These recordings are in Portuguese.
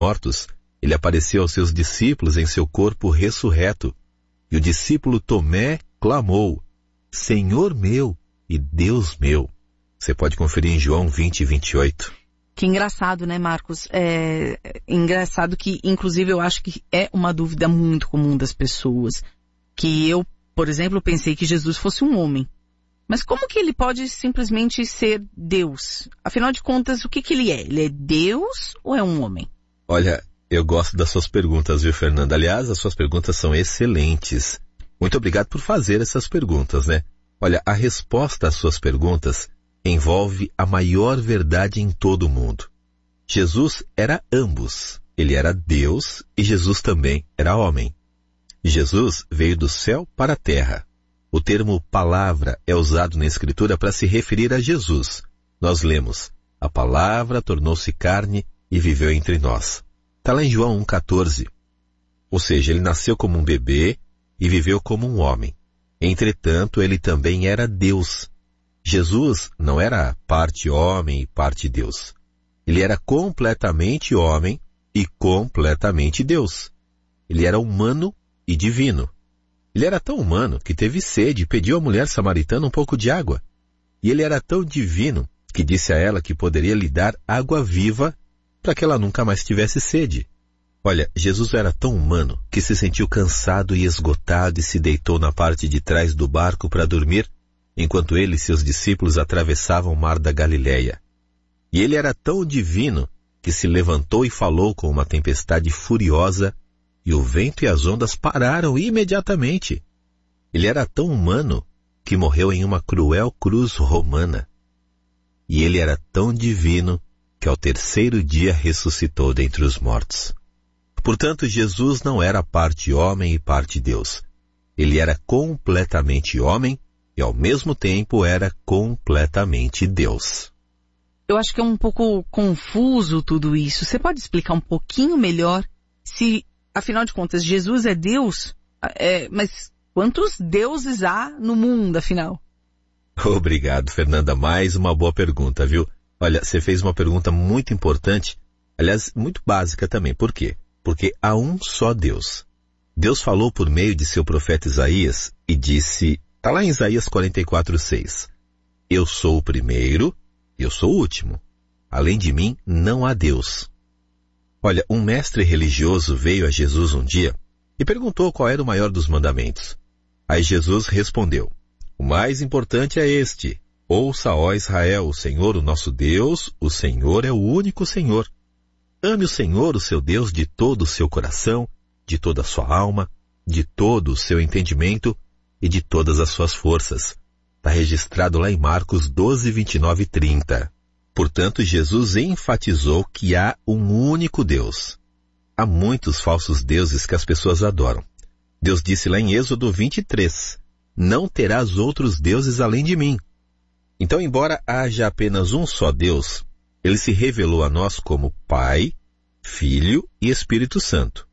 mortos, ele apareceu aos seus discípulos em seu corpo ressurreto. E o discípulo Tomé clamou: Senhor meu e Deus meu. Você pode conferir em João 20 e 28. Que engraçado, né, Marcos? É engraçado que, inclusive, eu acho que é uma dúvida muito comum das pessoas. Que eu, por exemplo, pensei que Jesus fosse um homem. Mas como que ele pode simplesmente ser Deus? Afinal de contas, o que ele é? Ele é Deus ou é um homem? Olha, eu gosto das suas perguntas, viu, Fernanda? Aliás, as suas perguntas são excelentes. Muito obrigado por fazer essas perguntas, né? Olha, a resposta às suas perguntas envolve a maior verdade em todo o mundo. Jesus era ambos. Ele era Deus e Jesus também era homem. Jesus veio do céu para a terra. O termo palavra é usado na Escritura para se referir a Jesus. Nós lemos: a palavra tornou-se carne e viveu entre nós. Está lá em João 1,14. Ou seja, ele nasceu como um bebê e viveu como um homem. Entretanto, ele também era Deus. Jesus não era parte homem e parte Deus. Ele era completamente homem e completamente Deus. Ele era humano e divino. Ele era tão humano que teve sede e pediu à mulher samaritana um pouco de água. E ele era tão divino que disse a ela que poderia lhe dar água viva para que ela nunca mais tivesse sede. Olha, Jesus era tão humano que se sentiu cansado e esgotado e se deitou na parte de trás do barco para dormir, enquanto ele e seus discípulos atravessavam o mar da Galileia. E ele era tão divino que se levantou e falou com uma tempestade furiosa, e o vento e as ondas pararam imediatamente. Ele era tão humano que morreu em uma cruel cruz romana. E ele era tão divino que ao terceiro dia ressuscitou dentre os mortos. Portanto, Jesus não era parte homem e parte Deus. Ele era completamente homem e ao mesmo tempo era completamente Deus. Eu acho que é um pouco confuso tudo isso. Você pode explicar um pouquinho melhor se, afinal de contas, Jesus é Deus? Mas quantos deuses há no mundo, afinal? Obrigado, Fernanda. Mais uma boa pergunta, viu? Olha, você fez uma pergunta muito importante, aliás, muito básica também. Por quê? Porque há um só Deus. Deus falou por meio de seu profeta Isaías e disse, está lá em Isaías 44:6, eu sou o primeiro, eu sou o último. Além de mim, não há Deus. Olha, um mestre religioso veio a Jesus um dia e perguntou qual era o maior dos mandamentos. Aí Jesus respondeu, o mais importante é este, ouça, ó Israel, o Senhor, o nosso Deus, o Senhor é o único Senhor. Ame o Senhor, o seu Deus, de todo o seu coração, de toda a sua alma, de todo o seu entendimento e de todas as suas forças. Está registrado lá em Marcos 12, 29 e 30. Portanto, Jesus enfatizou que há um único Deus. Há muitos falsos deuses que as pessoas adoram. Deus disse lá em Êxodo 23, não terás outros deuses além de mim. Então, embora haja apenas um só Deus, ele se revelou a nós como Pai, Filho e Espírito Santo.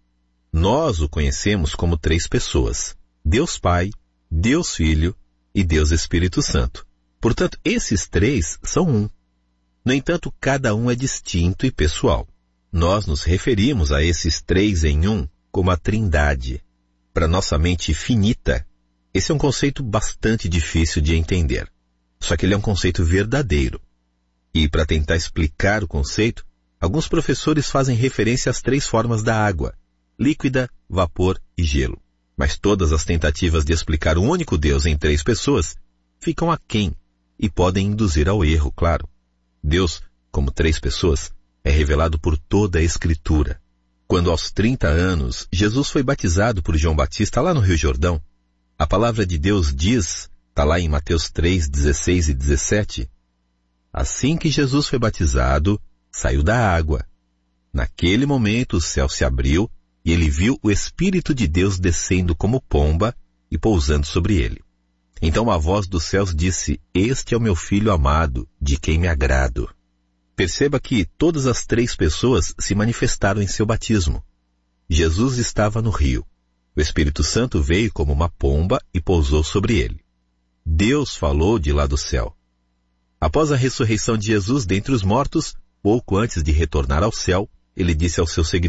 Nós o conhecemos como três pessoas, Deus Pai, Deus Filho e Deus Espírito Santo. Portanto, esses três são um. No entanto, cada um é distinto e pessoal. Nós nos referimos a esses três em um como a Trindade. Para nossa mente finita, esse é um conceito bastante difícil de entender. Só que ele é um conceito verdadeiro. E para tentar explicar o conceito, alguns professores fazem referência às três formas da água, líquida, vapor e gelo. Mas todas as tentativas de explicar um único Deus em três pessoas ficam aquém e podem induzir ao erro, claro. Deus, como três pessoas, é revelado por toda a Escritura. Quando aos 30 anos, Jesus foi batizado por João Batista lá no Rio Jordão, a palavra de Deus diz, está lá em Mateus 3, 16 e 17, assim que Jesus foi batizado, saiu da água. Naquele momento o céu se abriu e ele viu o Espírito de Deus descendo como pomba e pousando sobre ele. Então a voz dos céus disse, este é o meu filho amado, de quem me agrado. Perceba que todas as três pessoas se manifestaram em seu batismo. Jesus estava no rio. O Espírito Santo veio como uma pomba e pousou sobre ele. Deus falou de lá do céu. Após a ressurreição de Jesus dentre os mortos, pouco antes de retornar ao céu, ele disse aos seus seguidores: